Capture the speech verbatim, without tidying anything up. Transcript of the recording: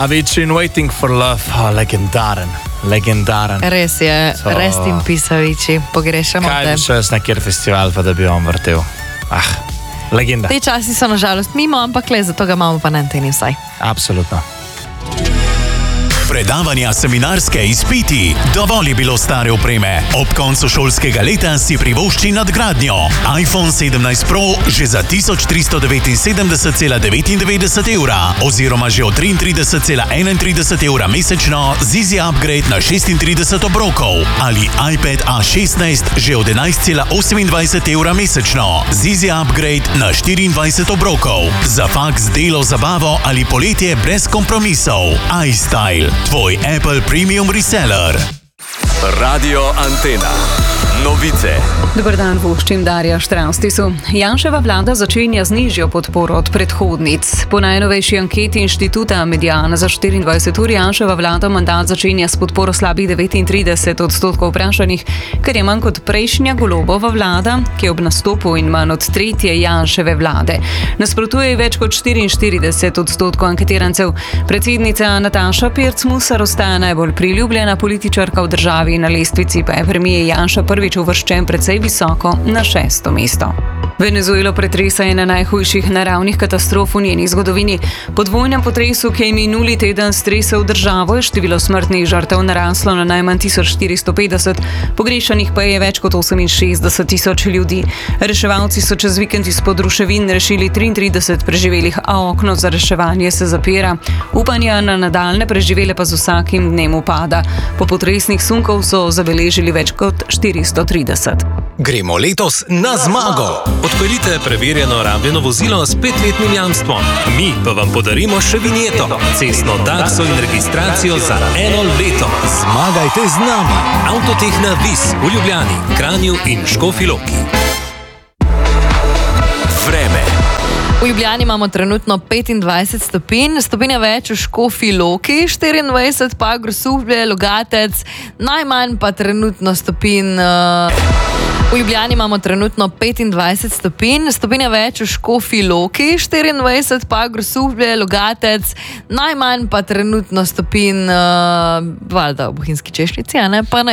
Avicii in Waiting for Love, oh, legendaren, legendaren. Res je, So- res in pisaviči, pogrešamo Kaj te. bi še jaz na kjer festival, pa da bi on vrtel? Ah, legenda. Te časi so nažalost mimo, ampak le zato ga imamo pa na anteni vsaj. Absolutno. Predavanja, seminarske izpiti, dovolj je bilo stare opreme. Ob koncu šolskega leta si privošči nadgradnjo. iPhone sedemnajst Pro že za tisoč tristo devetinsedemdeset cela devetindevetdeset evra oziroma že od triintrideset cela enaintrideset evra mesečno z Easy Upgrade na šestintrideset obrokov ali iPad A šestnajst že od enajst cela osemindvajset evra mesečno z Easy Upgrade na štiriindvajset obrokov. Za faks, delo, zabavo ali poletje brez kompromisov. iStyle. Tvoj Apple Premium Reseller. Radio Antena. Novice. Dober dan, voščim Darja Štravstisu. Janševa vlada začenja z nižjo podporo od predhodnic. Po najnovejši anketi inštituta Mediana za štiriindvajset ur Janševa vlada mandat začenja s podporo slabih devetintrideset odstotkov vprašanih, kar je manj kot prejšnja Golobova vlada, ki je ob nastopu in manj od tretje Janševe vlade. Nasprotuje ji več kot štiriinštirideset odstotkov anketirancev. Predsednica Nataša Pirc Musar ostaja najbolj priljubljena političarka v državi, na lestvici pa je premier Janša prvič uvrščen precej visoko na šesto mesto. Venezuelo pretresa ena najhujših naravnih katastrof v njeni zgodovini. Po dvojnem potresu, ki je minuli teden stresel državo, je število smrtnih žrtev naraslo na najmanj tisoč štiristo petdeset, pogrešanih pa je več kot oseminšestdeset tisoč ljudi. Reševalci so čez vikend izpod ruševin rešili triintrideset preživelih, a okno za reševanje se zapira. Upanja na nadaljne preživele pa z vsakim dnem upada. Po potresnih sunkov so zabeležili več kot štiristo trideset. Gremo letos na zmago. Odpeljite preverjeno rabljeno vozilo s petletnim jamstvom. Mi pa vam podarimo še vinjeto, cestno takso in registracijo za eno leto. Zmagajte z nami. Avtotehna Vis v Ljubljani, Kranju in Škofji Loki. Vreme. V Ljubljani imamo trenutno petindvajset stopinj, stopinja več v Škofji Loki, štiriindvajset pa Grosuplje, Logatec, najmanj pa trenutno stopinj. Uh... V Ljubljani imamo trenutno petindvajset stopinj, stopinja več v Škofji Loki, štiriindvajset pa Grosuplje, Logatec, najmanj pa trenutno stopinj, uh, valjda v Bohinjski Češnici, a ne pa na